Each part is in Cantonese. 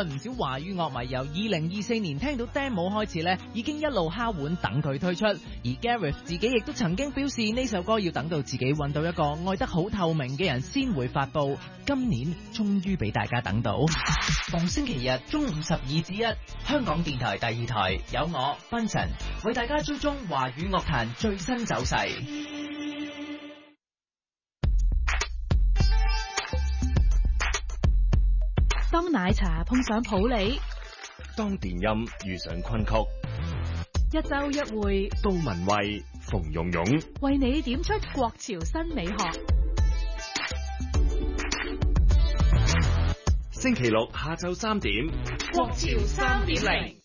信唔少華語樂迷由2024年聽到 demo 開始呢，已經一路敲碗等佢推出。而 Gareth 自己亦都曾經表示呢首歌要等到自己揾到一個愛得好透明嘅人先會發佈。今年終於俾大家等到。逢星期日中午12至1，香港電台第2台有我 Benson 為大家追蹤華語樂壇最新走勢。 當奶茶碰上普洱， 當電音遇上昆曲， 一周一會， 杜文蔚、馮蓉蓉為你點出國潮新美學。 星期六下晝3點， 國潮3.0。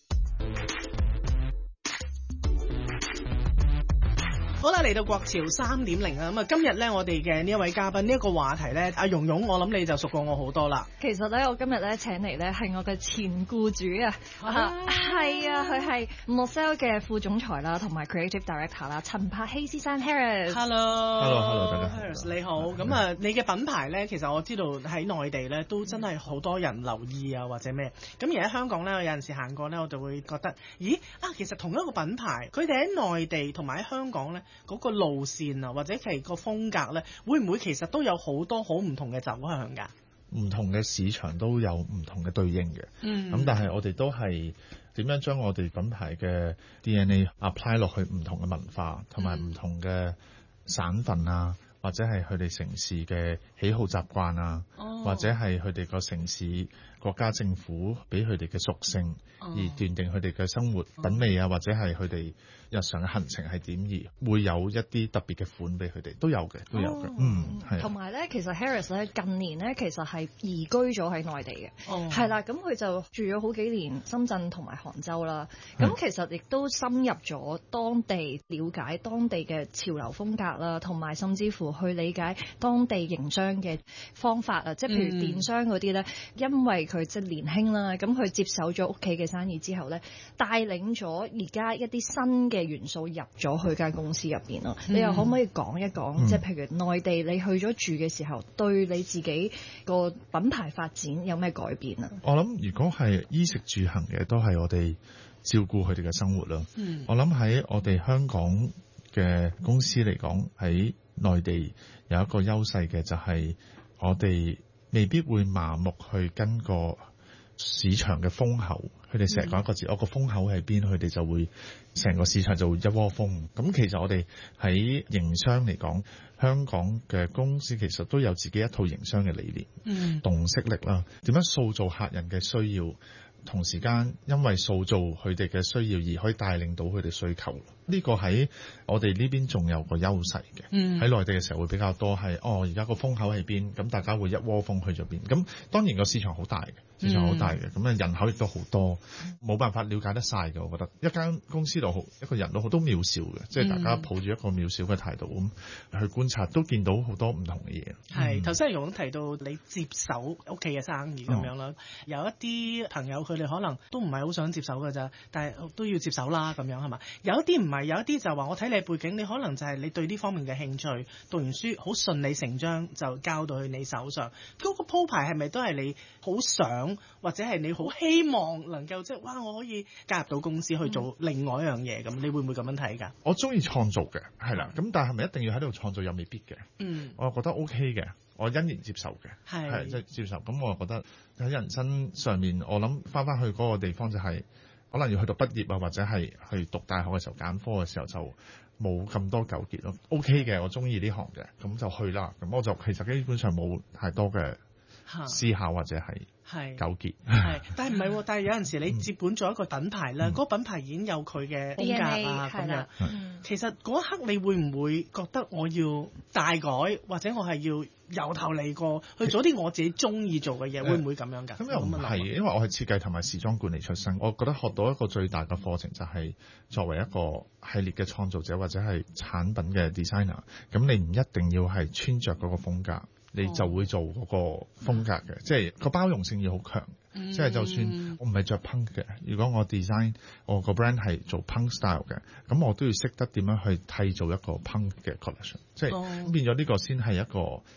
好啦，嚟到國潮3.0啊！咁啊，今日咧我哋嘅呢一位嘉賓呢一個話題咧，阿蓉蓉，我諗你就熟過我好多啦。 其實咧，我今日咧請嚟咧係我嘅前僱主啊，係啊，佢係 Moselle 嘅副總裁啦，同埋 Creative Director 啦，陳柏希先生 Harris。 Hello， 大家好 Harris 你好。咁啊，你嘅品牌咧，其實我知道喺內地咧都真係好多人留意啊，或者咩？咁而喺香港咧，我有陣時行過咧，我就會覺得，咦啊，其實同一個品牌，佢哋喺內地同埋喺香港咧。嗰個路線啊，或者係個風格咧，會唔會其實都有好多好唔同嘅走向㗎？ 唔同嘅市場都有唔同嘅對應嘅，咁但係我哋都係點樣將我哋品牌嘅 DNA apply 落去唔同嘅文化同埋唔同嘅省份啊，或者係佢哋城市嘅喜好習慣啊，或者係佢哋個城市國家政府俾佢哋嘅屬性，而斷定佢哋嘅生活品味啊，或者係佢哋日常嘅行程係點，而會有一啲特別嘅款俾佢哋，都有嘅，係。 同埋咧，其實 Harris 咧近年咧其實係移居咗喺內地嘅，係啦，咁佢就住咗好幾年深圳同埋杭州啦。咁其實亦都深入咗當地，了解當地嘅潮流風格啦，同埋甚至乎去理解當地營商嘅方法啊，即係譬如電商嗰啲咧，因為佢即係年輕啦，咁佢接手咗屋企嘅生意之後咧，帶領咗而家一啲新嘅元素入咗去間公司入邊咯。你又可唔可以講一講，即係譬如內地你去咗住嘅時候，對你自己個品牌發展有咩改變啊？ 我諗如果係衣食住行嘅，都係我哋照顧佢哋嘅生活啦。我諗喺我哋香港嘅公司嚟講，喺內地有一個優勢嘅就係我哋未必會麻木去跟個市場嘅風口，佢哋成日講一個字，我個風口喺邊，佢哋就會成個市場就會一窩蜂。咁其實我哋喺營商嚟講，香港嘅公司其實都有自己一套營商嘅理念，洞悉力啦，點樣塑造客人嘅需要，同時間因為塑造佢哋嘅需要而可以帶領到佢哋需求。呢個喺我哋呢邊仲有個優勢嘅，喺內地嘅時候會比較多係而家個風口喺邊，咁大家會一窩蜂去咗邊。咁當然個市場好大嘅，市場好大嘅，咁人口亦都好多，冇辦法了解得晒嘅。我覺得一間公司度好，一個人都好，都渺小嘅，即係大家抱住一個渺小嘅態度咁去觀察，都見到好多唔同嘅嘢。 係頭先阿蓉提到你接手屋企嘅生意咁樣啦，有一啲朋友佢哋可能都唔係好想接手㗎咋，但係都要接手啦咁樣係嘛？有一啲唔係，有一啲就話我睇你背景，你可能就係你對呢方面嘅興趣，讀完書好順理成章就交到去你手上。嗰個鋪排係咪都係你好想，或者係你好希望能夠即係哇，我可以加入到公司去做另外一樣嘢咁？你會唔會咁樣睇㗎？ 我中意創造嘅，係啦，咁但係咪一定要喺度創造又未必嘅。我覺得 OK 嘅，我欣然接受嘅，係即係接受。咁我覺得喺人生上面，我諗翻去嗰個地方就係可能要去到畢業啊，或者係去讀大學嘅時候揀科嘅時候就冇咁多糾結咯。OK 嘅，我中意呢行嘅，咁就去啦。咁我就其實基本上冇太多嘅思考或者係糾結。 但係唔係，但係有陣時你接管咗一個品牌咧，嗰個品牌已經有佢嘅風格啊咁樣。其實嗰一刻你會唔會覺得我要大改，或者我係要由頭嚟過去做啲我自己中意做嘅嘢？會唔會咁樣㗎？ 咁又唔係，因為我係設計同埋時裝管理出身，我覺得學到一個最大嘅課程就係作為一個系列嘅創造者或者係產品嘅 designer， 咁你唔一定要係穿着嗰個風格，你就會做嗰個風格嘅，即係個包容性要好強。即係就算我唔係着 punk 嘅，如果我 design 我個 brand 係做 punk style 嘅，咁我都要識得點樣去締造一個 punk 嘅 collection， 即係變咗呢個先係一個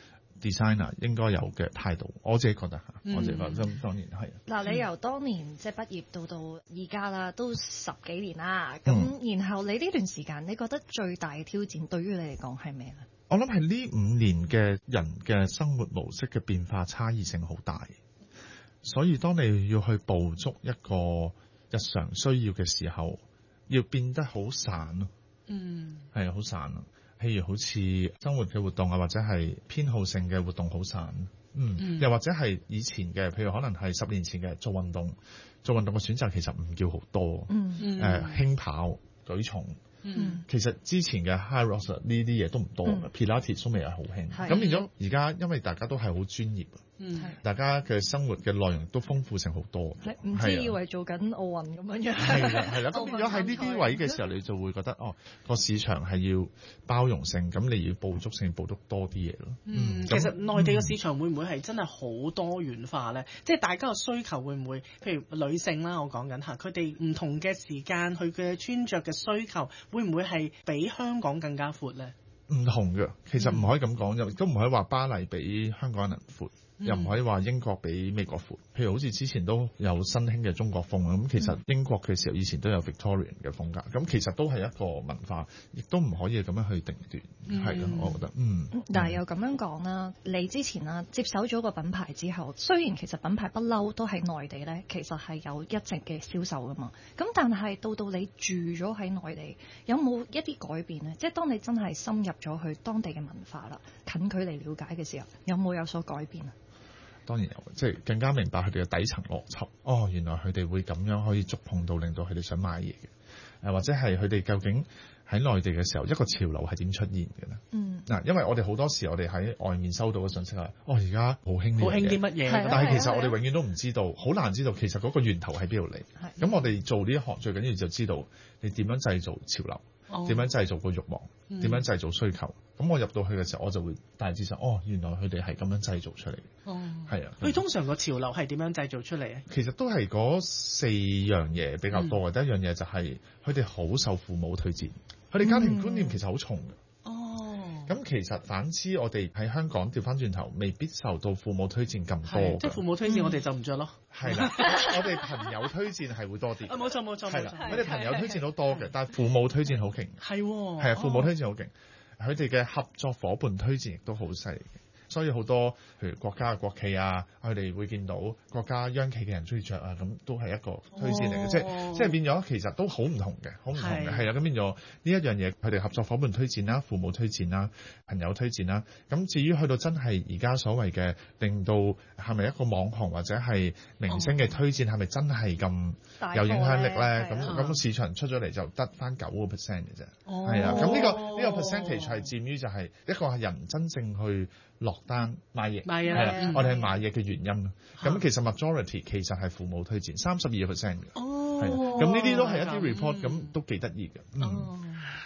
designer 應該有嘅態度，我自己覺得嚇，我自己覺得當然係。 嗱，你由當年即係畢業到而家啦，都10幾年啦。咁然後你呢段時間，你覺得最大嘅挑戰對於你嚟講係咩咧？ 我諗係呢5年嘅人嘅生活模式嘅變化差異性好大，所以當你要去捕捉一個日常需要嘅時候，要變得好散咯。係啊，好散啊。譬如好似生活嘅活動啊，或者係偏好性嘅活動好散。又或者係以前嘅，譬如可能係10年前嘅做運動嘅選擇其實唔叫好多。輕跑、舉重。其實之前嘅 high rocks 呢啲嘢都唔多嘅，Pilates 都未係好興。咁變咗而家，因為大家都係好專業，大家嘅生活嘅內容都豐富性好多。 唔知以為做緊奧運咁樣樣。 係啦。咁變咗喺呢啲位嘅時候，你就會覺得個市場係要包容性，咁你要捕捉多啲嘢咯。 其實內地嘅市場會唔會係真係好多元化咧？即係大家嘅需求會唔會，譬如女性啦，我講緊嚇，佢哋唔同嘅時間，佢嘅穿着嘅需求。會唔會係比香港更加闊咧？ 唔同嘅，其實唔可以咁講，又都唔可以話巴黎比香港人闊，又唔可以話英國比美國闊。譬如好似之前都有新興嘅中國風咁，其實英國嘅時候以前都有 Victorian 嘅風格，咁其實都係一個文化，亦都唔可以咁樣去定斷，係咯，我覺得。 但係又咁樣講啦，你之前啦接手咗個品牌之後，雖然其實品牌不嬲都喺內地咧，其實係有一直嘅銷售噶嘛。咁但係到你住咗喺內地，有冇一啲改變咧？即係當你真係深入咗去當地嘅文化啦，近距離了解嘅時候，有所改變啊？ 當然有，即係更加明白佢哋嘅底層邏輯。原來佢哋會咁樣可以觸碰到，令到佢哋想買嘢嘅。或者係佢哋究竟喺內地嘅時候，一個潮流係點出現嘅咧？因為我哋好多時，我哋喺外面收到嘅信息係，而家好興啲乜嘢，但係其實我哋永遠都唔知道，好難知道其實嗰個源頭喺邊度嚟。咁我哋做呢一行最緊要就知道你點樣製造潮流，點樣製造個慾望，點樣製造需求。咁我入到去嘅時候，我就會大致上，原來佢哋係咁樣製造出嚟。係啊。佢通常個潮流係點樣製造出嚟咧？ 其實都係嗰4樣嘢比較多嘅。第一樣嘢就係佢哋好受父母推薦，佢哋家庭觀念其實好重嘅。咁其實反之，我哋喺香港調翻轉頭，未必受到父母推薦咁多。 即係父母推薦我哋就唔着咯。 係啦，我哋朋友推薦係會多啲。 冇錯。 係啦，我哋朋友推薦都多嘅，但係父母推薦好勁。係啊，父母推薦好勁。佢哋嘅合作伙伴推薦亦都好犀利嘅。所以好多譬如國家嘅國企啊，佢哋會見到國家央企嘅人中意着啊，咁都係一個推薦嚟嘅。即係變咗其實都好唔同嘅，好唔同嘅。係啊，咁變咗呢一樣嘢，佢哋合作伙伴推薦啦，父母推薦啦，朋友推薦啦。咁至於去到真係而家所謂嘅令到係咪一個網紅或者係明星嘅推薦係咪真係咁有影響力咧？咁市場出咗嚟就得翻9% 嘅啫。係啊，咁呢個 percentage 係佔於就係一個人真正去落單買嘢，係啦，我哋係買嘢嘅原因。咁其實 majority 其實係父母推薦，32% 嘅。係啊，咁呢啲都係一啲 report，咁都幾得意嘅。